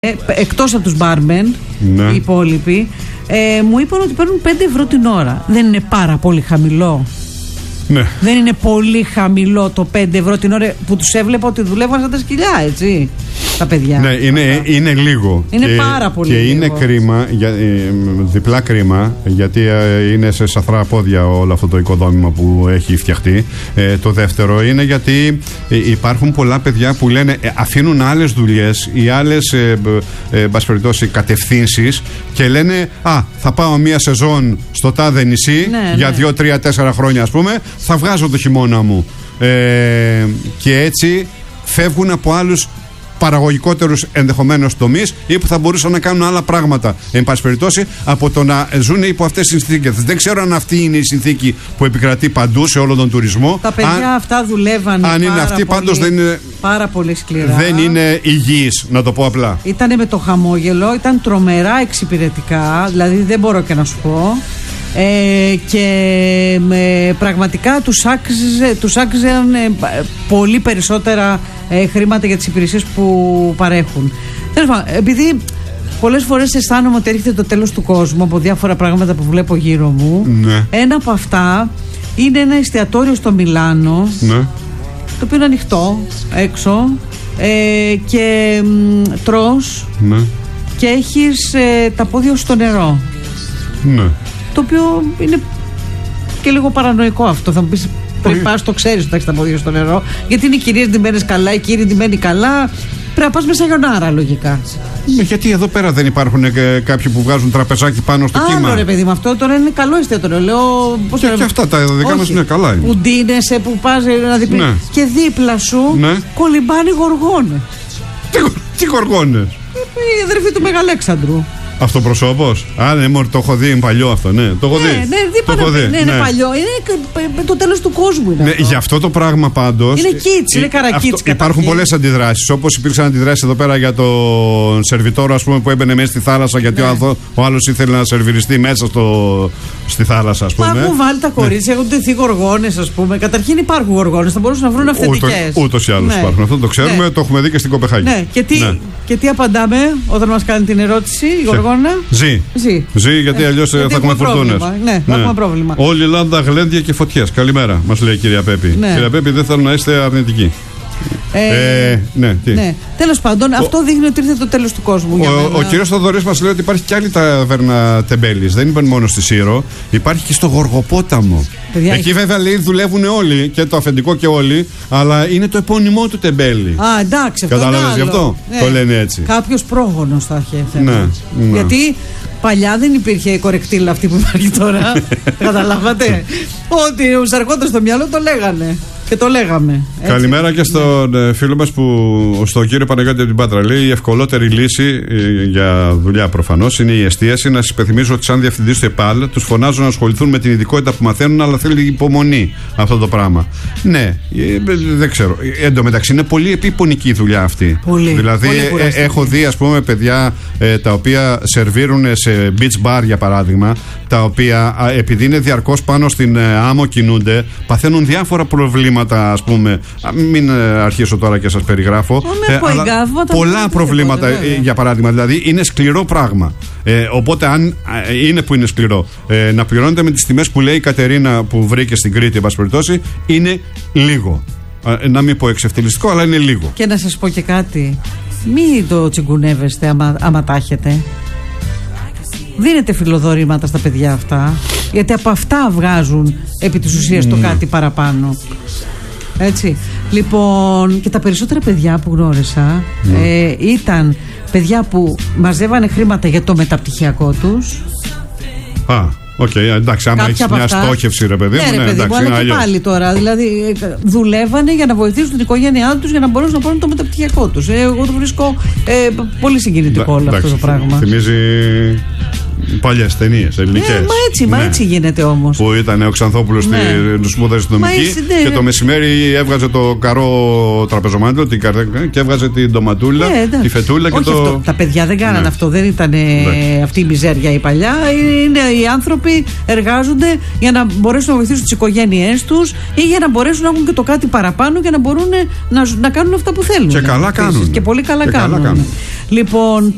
Εκτός από τους μπάρμεν, οι υπόλοιποι, μου είπαν ότι παίρνουν 5 ευρώ την ώρα. Δεν είναι πάρα πολύ χαμηλό? Ναι. Δεν είναι πολύ χαμηλό το 5 ευρώ την ώρα που τους έβλεπα ότι δουλεύαν σαν τα σκυλιά, έτσι, τα παιδιά? Ναι, είναι λίγο. Είναι πάρα πολύ και λίγο. Είναι κρίμα, διπλά κρίμα, γιατί είναι σε σαθρά πόδια όλο αυτό το οικοδόμημα που έχει φτιαχτεί. Το δεύτερο είναι γιατί υπάρχουν πολλά παιδιά που λένε, αφήνουν άλλες δουλειές ή άλλες κατευθύνσεις και λένε θα πάω μία σεζόν στο τάδε νησί για 2, 3, 4 χρόνια, ας πούμε, θα βγάζω το χειμώνα μου. Και έτσι φεύγουν από άλλους παραγωγικότερους ενδεχομένως τομείς ή που θα μπορούσαν να κάνουν άλλα πράγματα. Εν πάση περιπτώσει, από το να ζουν υπό αυτές τις συνθήκες. Δεν ξέρω αν αυτή είναι η συνθήκη που επικρατεί παντού σε όλο τον τουρισμό. Τα παιδιά αυτά δουλεύαν. Αν είναι αυτή, πάντως δεν είναι. Πάρα πολύ σκληρά. Δεν είναι υγιής, να το πω απλά. Ήτανε με το χαμόγελο, ήταν τρομερά εξυπηρετικά, δηλαδή δεν μπορώ και να σου πω. Και πραγματικά τους άξιζαν πολύ περισσότερα χρήματα για τις υπηρεσίες που παρέχουν. Επειδή πολλές φορές αισθάνομαι ότι έρχεται το τέλος του κόσμου από διάφορα πράγματα που βλέπω γύρω μου, ένα από αυτά είναι ένα εστιατόριο στο Μιλάνο, το οποίο είναι ανοιχτό έξω, και τρως και έχεις τα πόδια στο νερό. Το οποίο είναι και λίγο παρανοϊκό αυτό. Θα μου πεις, πρέπει να πας, το ξέρεις ότι έχεις τα πόδια στο νερό, γιατί είναι οι κυρίες ντυμένες καλά, οι κύριοι ντυμένοι καλά. Πρέπει να πας με σαγιονάρα, λογικά. Γιατί εδώ πέρα δεν υπάρχουν κάποιοι που βγάζουν τραπεζάκι πάνω στο κύμα? Άλλο, ρε παιδί μου, αυτό τώρα είναι καλό εστιατόριο. Λέω. Και αυτά τα δικά μας είναι καλά. Που ντύνεσαι, που πας να δει. Και δίπλα σου κολυμπάνε γοργόνες. Τι γοργόνες? Η αδερφή του Μεγαλέξανδρου. Αυτοπροσώπος. Ναι, το έχω δει, είναι παλιό αυτό, ναι. Το έχω δει. Ναι, είναι παλιό. Είναι το τέλος του κόσμου. Είναι αυτό. Για αυτό το πράγμα πάντως. Είναι κίτσι, είναι καρακίτσι. Υπάρχουν πολλές αντιδράσεις. Όπως υπήρξαν αντιδράσεις εδώ πέρα για τον σερβιτόρο, ας πούμε, που έμπαινε μέσα στη θάλασσα, γιατί ο άλλος ήθελε να σερβιριστεί μέσα στη θάλασσα, ας πούμε. Μα έχουν βάλει τα κορίτσια, έχουν τεθεί γοργόνες, ας πούμε. Καταρχήν υπάρχουν γοργόνες, θα μπορούσαν να βρουν αυθεντικές. Ούτως ή άλλως υπάρχουν. Αυτό το ξέρουμε, το έχουμε δει και στην Κοπεχάγη. Και τι απαντάμε όταν μας κάνει την ερώτηση η γοργόνα? Ζει, γιατί αλλιώς θα έχουμε φουρτούνες. Ναι, θα έχουμε πρόβλημα. Όλη η Ελλάδα γλέντια και φωτιές. Καλημέρα, μας λέει η κυρία Πέπη. Κυρία Πέπη, δεν θέλω να είστε αρνητικοί. Τέλος πάντων, αυτό δείχνει ότι ήρθε το τέλος του κόσμου. Ο κύριος Θοδωρής μας λέει ότι υπάρχει και άλλη ταβέρνα Τεμπέλης. Δεν είπαν μόνο στη Σύρο, υπάρχει και στο Γοργοπόταμο. Εκεί βέβαια λέει δουλεύουν όλοι, και το αφεντικό και όλοι, αλλά είναι το επώνυμό του Τεμπέλη. Εντάξει, αυτό. Κατάλαβες γι' αυτό? Το λένε έτσι. Κάποιος πρόγονος θα έχει. Γιατί παλιά δεν υπήρχε η κορεκτήλα αυτή που υπάρχει τώρα. Καταλάβατε? Ότι τους ερχόταν στο μυαλό το λέγανε. Και το λέγαμε. Έτσι. Καλημέρα και στον φίλο μας, στον κύριο Παναγιώτη από την Πάτρα. Λέει: η ευκολότερη λύση για δουλειά προφανώς είναι η εστίαση. Να σας υπενθυμίζω ότι, σαν διευθυντής του ΕΠΑΛ, τους φωνάζουν να ασχοληθούν με την ειδικότητα που μαθαίνουν, αλλά θέλει υπομονή αυτό το πράγμα. Ναι, δεν ξέρω. Εν τω μεταξύ είναι πολύ επίπονική η δουλειά αυτή. Δηλαδή, έχω δει, ας πούμε, παιδιά τα οποία σερβίρουν σε beach bar, για παράδειγμα, τα οποία επειδή είναι διαρκώς πάνω στην άμμο κινούνται, παθαίνουν διάφορα προβλήματα. Ας πούμε, μην αρχίσω τώρα και σας περιγράφω, πολλά προβλήματα, για παράδειγμα. Δηλαδή είναι σκληρό πράγμα, οπότε αν είναι που είναι σκληρό, να πληρώνετε με τις τιμές που λέει η Κατερίνα που βρήκε στην Κρήτη, εν πάση περιπτώσει, είναι λίγο, να μην πω εξευτελιστικό, αλλά είναι λίγο. Και να σας πω και κάτι, μην το τσιγκουνεύεστε άμα τα έχετε. Δίνετε φιλοδορήματα στα παιδιά αυτά, γιατί από αυτά βγάζουν επί της ουσίας το κάτι παραπάνω. Έτσι. Λοιπόν, και τα περισσότερα παιδιά που γνώρισα ήταν παιδιά που μαζεύανε χρήματα για το μεταπτυχιακό τους. Εντάξει, άμα έχεις μια στόχευση, ρε παιδί μου, εντάξει, αλλά και πάλι τώρα. Δηλαδή, δουλεύανε για να βοηθήσουν την οικογένειά τους για να μπορέσουν να πάρουν το μεταπτυχιακό τους. Εγώ το βρίσκω πολύ συγκινητικό όλο αυτό το πράγμα. Θυμίζει παλιές ταινίες ελληνικές. Μα έτσι γίνεται όμως. Που ήταν ο Ξανθόπουλος στη σπούδα αστυνομική και το μεσημέρι έβγαζε το καρό τραπεζομάντιλο και έβγαζε την ντοματούλα, τη φετούλα και το. Αυτό, τα παιδιά δεν κάνανε αυτό, δεν ήταν αυτή η μιζέρια η παλιά. Είναι οι άνθρωποι εργάζονται για να μπορέσουν να βοηθήσουν τις οικογένειές τους ή για να μπορέσουν να έχουν και το κάτι παραπάνω για να μπορούν να κάνουν αυτά που θέλουν. Και καλά κάνουν. Και πολύ καλά κάνουν. Λοιπόν.